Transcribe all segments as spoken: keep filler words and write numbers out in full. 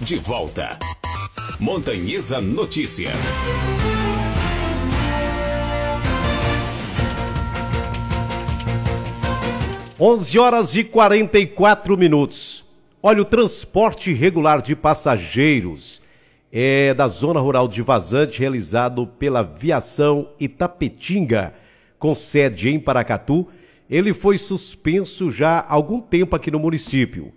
de volta. Montanhesa Notícias. onze horas e quarenta e quatro minutos. Olha, o transporte regular de passageiros é da zona rural de Vazante, realizado pela Viação Itapetinga, com sede em Paracatu. Ele foi suspenso já há algum tempo aqui no município.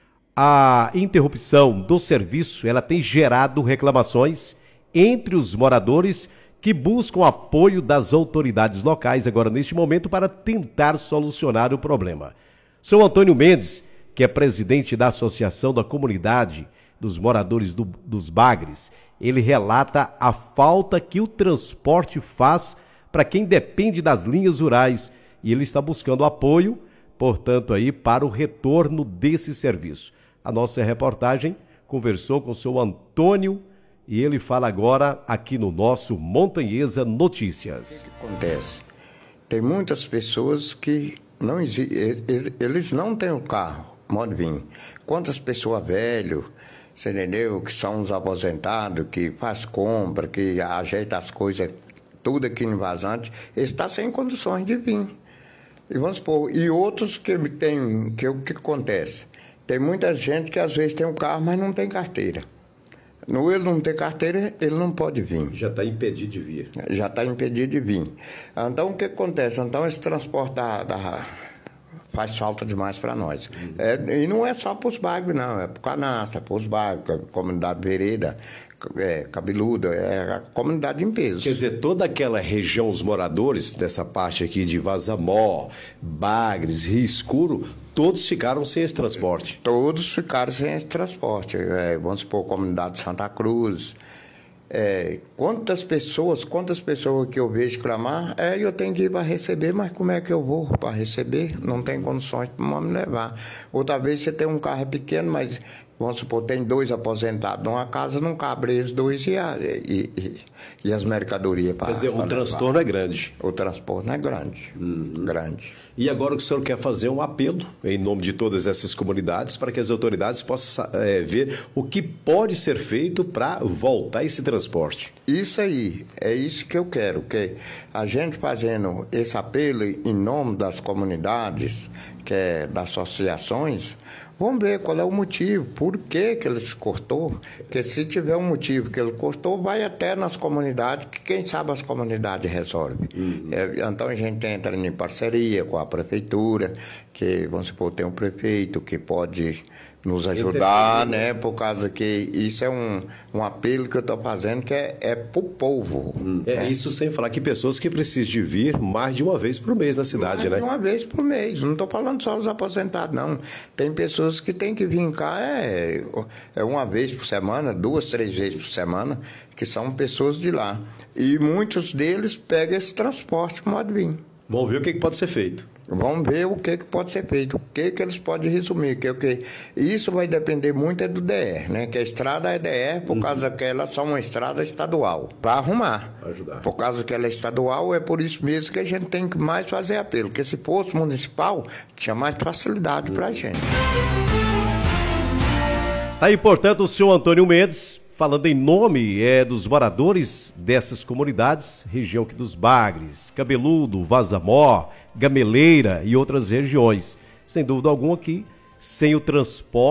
A interrupção do serviço, ela tem gerado reclamações entre os moradores que buscam apoio das autoridades locais agora neste momento para tentar solucionar o problema. São Antônio Mendes, que é presidente da Associação da Comunidade dos Moradores do, dos Bagres, ele relata a falta que o transporte faz para quem depende das linhas rurais e ele está buscando apoio, portanto, aí para o retorno desse serviço. A nossa reportagem conversou com o seu Antônio e ele fala agora aqui no nosso Montanhesa Notícias. O que acontece? Tem muitas pessoas que não eles não têm o carro, modo vir. Quantas pessoas velhas, você entendeu? Que são os aposentados, que faz compra, que ajeita as coisas, tudo aqui no Vazante, eles estão sem condições de vir. E vamos supor, e outros que tem, que o que acontece? Tem muita gente que às vezes tem um carro, mas não tem carteira. No ele não ter carteira, ele não pode vir. Já está impedido de vir. Já está impedido de vir. Então, o que acontece? Então, esse transporte da, da, faz falta demais para nós. Uhum. É, e não é só para os bagres, não. É para o Canastra, para os bagres, comunidade Vereda, é, Cabeluda, é a comunidade em peso. Quer dizer, toda aquela região, os moradores dessa parte aqui de Vazamó, Bagres, Rio Escuro, todos ficaram sem esse transporte. Todos ficaram sem esse transporte. É, vamos supor, comunidade de Santa Cruz. É, quantas pessoas, quantas pessoas que eu vejo clamar, é, eu tenho que ir para receber, mas como é que eu vou para receber? Não tem condições para me levar. Outra vez você tem um carro pequeno, mas vamos supor, tem dois aposentados numa casa, não cabe esses dois e, a, e, e, e as mercadorias para. Quer dizer, o transtorno é grande. O transtorno é grande, uhum. grande. E agora o senhor quer fazer um apelo em nome de todas essas comunidades para que as autoridades possam é, ver o que pode ser feito para voltar esse transporte. Isso aí, é isso que eu quero, que a gente fazendo esse apelo em nome das comunidades, que é das associações, vamos ver qual é o motivo, por que que ele se cortou, porque se tiver um motivo que ele cortou, vai até nas comunidades, que quem sabe as comunidades resolvem. Uhum. É, então a gente entra em parceria com a prefeitura, que, vamos supor, tem um prefeito que pode nos ajudar, né, por causa que isso é um, um apelo que eu estou fazendo, que é, é para o povo. Hum. É, né? Isso sem falar que pessoas que precisam de vir mais de uma vez por mês na cidade, mais né? Mais de uma vez por mês, não estou falando só dos aposentados, não. Tem pessoas que têm que vir cá é, é uma vez por semana, duas, três vezes por semana, que são pessoas de lá. E muitos deles pegam esse transporte para modo vir. Vamos ver o que pode ser feito. Vamos ver o que, que pode ser feito, o que, que eles podem resumir. Que, que, isso vai depender muito é do D R, né? Que a estrada é D R, por uhum. causa que ela é só uma estrada estadual. Para arrumar. Pra ajudar. Por causa que ela é estadual, é por isso mesmo que a gente tem que mais fazer apelo. Porque se fosse municipal, tinha mais facilidade uhum. para a gente. Tá aí, portanto, o senhor Antônio Mendes, falando em nome é, dos moradores dessas comunidades, região aqui dos Bagres, Cabeludo, Vazamó, Gameleira e outras regiões. Sem dúvida alguma que sem o transporte